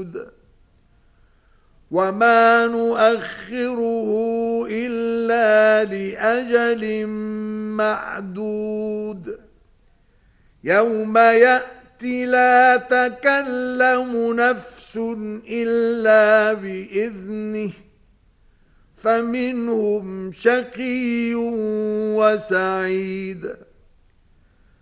مشدود وما نؤخره إلا لأجل معدود يوم يأتي لا تكلم نفس إلا بإذنه فمنهم شقي وسعيد